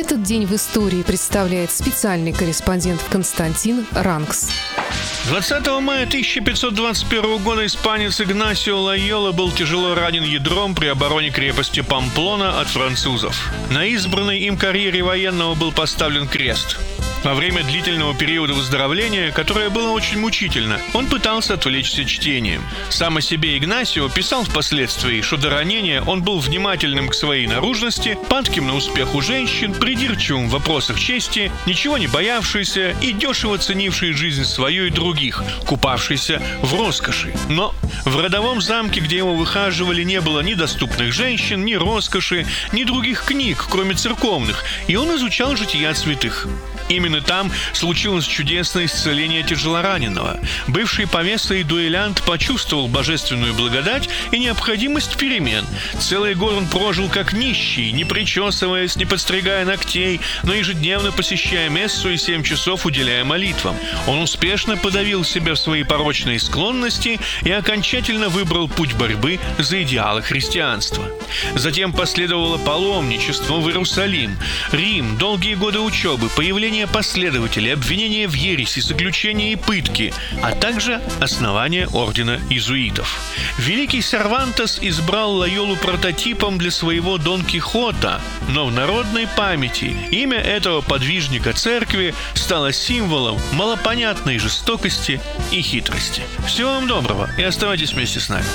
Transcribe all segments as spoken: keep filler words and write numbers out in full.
Этот день в истории представляет специальный корреспондент Константин Ранкс. двадцатого мая тысяча пятьсот двадцать первого года испанец Игнасио Лойола был тяжело ранен ядром при обороне крепости Памплона от французов. На избранной им карьере военного был поставлен крест. Во время длительного периода выздоровления, которое было очень мучительно, он пытался отвлечься чтением. Сам о себе Игнасио писал впоследствии, что до ранения он был внимательным к своей наружности, падким на успех у женщин, придирчивым в вопросах чести, ничего не боявшийся и дешево ценивший жизнь свою и других, купавшийся в роскоши. Но в родовом замке, где его выхаживали, не было ни доступных женщин, ни роскоши, ни других книг, кроме церковных, и он изучал жития святых. Именно там случилось чудесное исцеление тяжелораненого. Бывший повеса и дуэлянт почувствовал божественную благодать и необходимость перемен. Целый год он прожил как нищий, не причесываясь, не подстригая ногтей, но ежедневно посещая мессу и семь часов уделяя молитвам. Он успешно подавил себя в свои порочные склонности и окончательно выбрал путь борьбы за идеалы христианства. Затем последовало паломничество в Иерусалим, Рим, долгие годы учебы, появление последователей, обвинения в ереси, заключения и пытки, а также основание ордена иезуитов. Великий Сервантес избрал Лойолу прототипом для своего Дон Кихота, но в народной памяти имя этого подвижника церкви стало символом малопонятной жестокости и хитрости. Всего вам доброго и оставайтесь вместе с нами.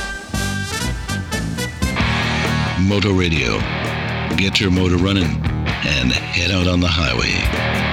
Motor Radio. Get your motor running and head out on the highway.